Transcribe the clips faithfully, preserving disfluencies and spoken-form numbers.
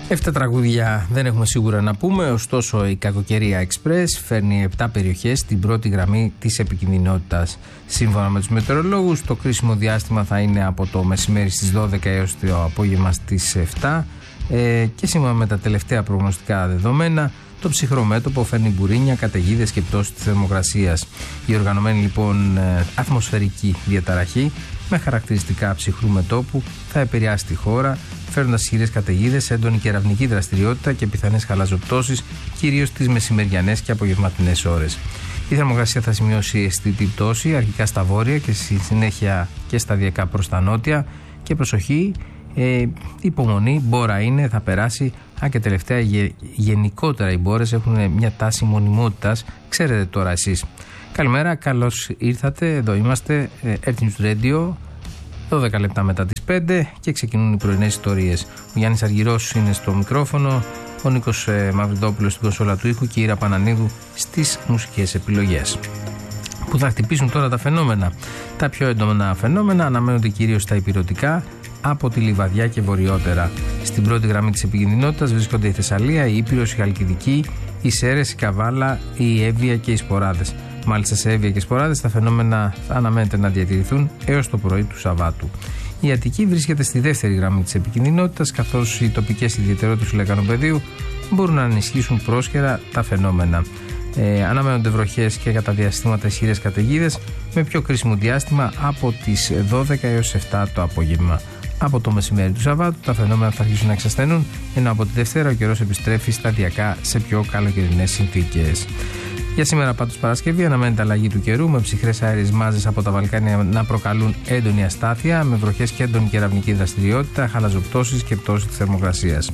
Εφτά τραγούδια δεν έχουμε σίγουρα να πούμε, ωστόσο η Κακοκαιρία Express φέρνει επτά περιοχές στην πρώτη γραμμή της επικινδυνότητας. Σύμφωνα με τους μετεωρολόγους, το κρίσιμο διάστημα θα είναι από το μεσημέρι στις δώδεκα έως το απόγευμα στις επτά ε, και σύμφωνα με τα τελευταία προγνωστικά δεδομένα, το ψυχρό μέτωπο φέρνει μπουρίνια, καταιγίδες και πτώση της θερμοκρασίας. Η οργανωμένη λοιπόν ατμοσφαιρική διαταραχή με χαρακτηριστικά ψυχρού μετώπου θα επηρεάσει τη χώρα, φέρνοντας ισχυρές καταιγίδες, έντονη κεραυνική δραστηριότητα και πιθανές χαλαζοπτώσεις, κυρίως στις μεσημεριανές και απογευματινές ώρες. Η θερμοκρασία θα σημειώσει αισθητή πτώση, αρχικά στα βόρεια και στη συνέχεια και σταδιακά προς τα νότια. Και προσοχή, ε, υπομονή, μπόρα είναι, θα περάσει. Αν και τελευταία γε, γενικότερα οι μπόρες έχουν μια τάση μονιμότητας, ξέρετε τώρα εσείς. Καλημέρα, καλώς ήρθατε, εδώ είμαστε, Earth News Radio, δώδεκα λεπτά μετά τις πέντε και ξεκινούν οι πρωινές ιστορίες. Ο Γιάννης Αργυρός είναι στο μικρόφωνο, ο Νίκος ε, Μαυριδόπουλος στην κονσόλα του ήχου και η Ήρα Πανανίδου στις μουσικές επιλογές. Που θα χτυπήσουν τώρα τα φαινόμενα. Τα πιο έντονα φαινόμενα αναμένονται κυρίως στα ηπειρωτικά, από τη Λιβαδιά και βορειότερα. Στην πρώτη γραμμή της επικινδυνότητας βρίσκονται η Θεσσαλία, η Ήπειρος, η Χαλκιδική, οι Σέρρες, η Καβάλα, η Εύβοια και οι Σποράδες. Μάλιστα σε Εύβοια και Σποράδες τα φαινόμενα θα αναμένεται να διατηρηθούν έως το πρωί του Σαββάτου. Η Αττική βρίσκεται στη δεύτερη γραμμή της επικινδυνότητας, καθώς οι τοπικές ιδιαιτερότητες του Λεκανοπεδίου μπορούν να ενισχύσουν πρόσχερα τα φαινόμενα. Ε, αναμένονται βροχές και κατά διαστήματα ισχυρές καταιγίδες, με πιο κρίσιμο διάστημα από τις δώδεκα έως επτά το απόγευμα. Από το μεσημέρι του Σαββάτου τα φαινόμενα θα αρχίσουν να εξασθενούν, ενώ από τη Δευτέρα ο καιρός επιστρέφει σταδιακά σε πιο καλοκαιρινές συνθήκες. Για σήμερα πάντως Παρασκευή αναμένεται αλλαγή του καιρού, με ψυχρές αέριες μάζες από τα Βαλκάνια να προκαλούν έντονη αστάθεια, με βροχές και έντονη κεραυνική δραστηριότητα, χαλαζοπτώσεις και πτώση της θερμοκρασίας.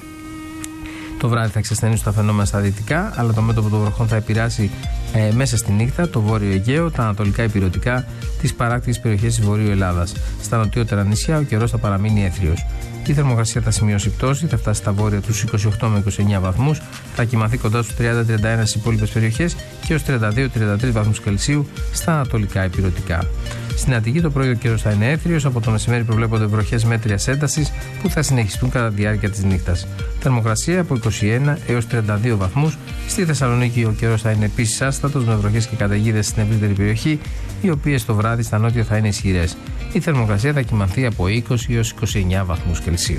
Το βράδυ θα εξασθενήσουν τα φαινόμενα στα δυτικά, αλλά το μέτωπο των βροχών θα επηρεάσει ε, μέσα στη νύχτα το βόρειο Αιγαίο, τα ανατολικά ηπειρωτικά, τις παράκτιες περιοχές της Βορείου Ελλάδας. Στα νοτιότερα νησιά ο καιρός θα παραμείνει έθριος. Η θερμοκρασία θα σημειώσει πτώση, θα φτάσει στα βόρεια τους είκοσι οκτώ με είκοσι εννέα βαθμούς, θα κοιμαθεί κοντά στους τριάντα με τριάντα ένα στις υπόλοιπες περιοχές και ως τριάντα δύο με τριάντα τρεις βαθμούς Κελσίου στα ανατολικά ηπειρωτικά. Στην Αττική το πρωί ο καιρός θα είναι έθριος, από το μεσημέρι προβλέπονται βροχές μέτριας έντασης που θα συνεχιστούν κατά τη διάρκεια της νύχτας. Θερμοκρασία από είκοσι ένα έως τριάντα δύο βαθμούς. Στη Θεσσαλονίκη ο καιρός θα είναι επίσης άστατος, με βροχές και καταιγίδες στην ευρύτερη περιοχή, οι οποίες το βράδυ στα νότια θα είναι ισχυρές. Η θερμοκρασία θα κυμανθεί από είκοσι έως είκοσι εννέα βαθμούς Κελσίου.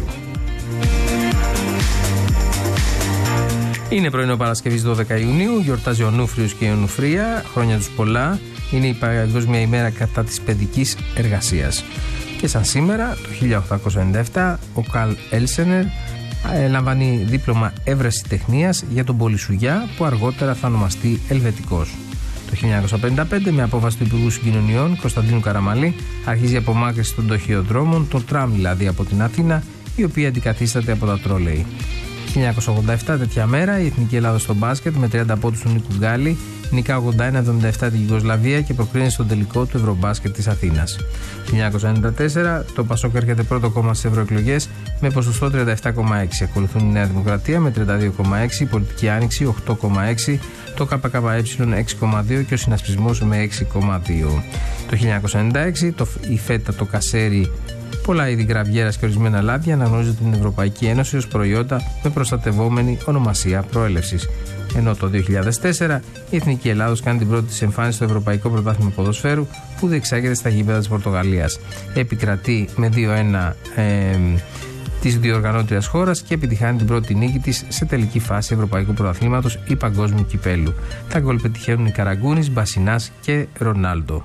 Είναι πρωινό Παρασκευής δώδεκα Ιουνίου, γιορτάζει ο Νούφριος και η Ονουφρία, χρόνια τους πολλά. Είναι η Παγκόσμια ημέρα κατά της παιδικής εργασίας. Και σαν σήμερα, το χίλια οκτακόσια ενενήντα επτά, ο Καλ Έλσενερ λαμβάνει δίπλωμα ευρεσιτεχνίας για τον πολυσουγιά, που αργότερα θα ονομαστεί Ελβετικός. Το χίλια εννιακόσια πενήντα πέντε, με απόφαση του Υπουργού Συγκοινωνιών Κωνσταντίνου Καραμαλή, αρχίζει η απομάκρυνση των τοχειοδρόμων, των τραμ δηλαδή, από την Αθήνα, η οποία αντικαθίσταται από τα τρόλεϊ. χίλια εννιακόσια ογδόντα επτά, τέτοια μέρα, η Εθνική Ελλάδα στο μπάσκετ με τριάντα πόντους του Νίκου Γκάλη νικά ογδόντα ένα εβδομήντα επτά την Γιουγκοσλαβία και προκρίνει στον τελικό του Ευρωμπάσκετ της Αθήνας. χίλια εννιακόσια ενενήντα τέσσερα, το Πασόκ έρχεται πρώτο κόμμα στις ευρωεκλογές με ποσοστό τριάντα επτά κόμμα έξι. Ακολουθούν η Νέα Δημοκρατία με τριάντα δύο κόμμα έξι, η Πολιτική Άνοιξη οκτώ κόμμα έξι, το ΚΚΕ έξι κόμμα δύο και ο Συνασπισμός με έξι κόμμα δύο. Το χίλια εννιακόσια ενενήντα έξι, το, η φέτα, το κασέρι, πολλά είδη γραβιέρας και ορισμένα λάδια αναγνωρίζεται την Ευρωπαϊκή Ένωση ως προϊόντα με προστατευόμενη ονομασία προέλευσης. Ενώ το δύο χιλιάδες τέσσερα η Εθνική Ελλάδος κάνει την πρώτη της εμφάνιση στο Ευρωπαϊκό Πρωτάθλημα Ποδοσφαίρου, που διεξάγεται στα γήπεδα της Πορτογαλίας. Επικρατεί με δύο ένα ε, της διοργανώτριας χώρας και επιτυχάνει την πρώτη νίκη της σε τελική φάση Ευρωπαϊκού Πρωταθλήματος ή Παγκόσμιου Κυπέλου. Τα γκολ πετυχαίνουν οι Καραγκούνης, Μπασινάς και Ρονάλντο.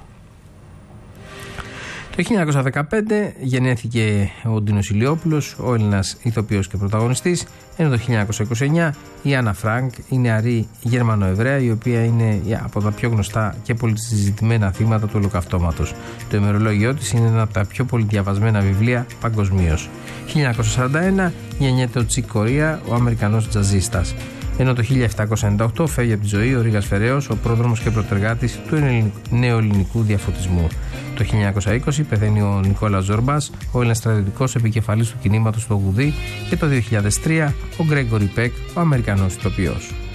Το χίλια εννιακόσια δεκαπέντε γεννήθηκε ο Ντίνος Ηλιόπουλος, ο Έλληνας ηθοποιός και πρωταγωνιστής, ενώ το χίλια εννιακόσια είκοσι εννέα η Άννα Φρανκ, η νεαρή Γερμανοεβραία, η οποία είναι από τα πιο γνωστά και πολυσυζητημένα θύματα του Ολοκαυτώματος. Το ημερολόγιό της είναι ένα από τα πιο πολυδιαβασμένα βιβλία παγκοσμίως. χίλια εννιακόσια σαράντα ένα γεννιέται ο Τσικ Κορία, ο Αμερικανός τζαζίστας. Ενώ το χίλια επτακόσια ενενήντα οκτώ φεύγει από τη ζωή ο Ρήγας Φεραίος, ο πρόδρομος και πρωτεργάτης του νεοελληνικού διαφωτισμού. Το χίλια εννιακόσια είκοσι πεθαίνει ο Νικόλαος Ζορμπάς, ο Έλληνας στρατιωτικός επικεφαλής του κινήματος στο Γουδί, και το δύο χιλιάδες τρία ο Γκρέγκορι Πεκ, ο Αμερικανός ηθοποιός.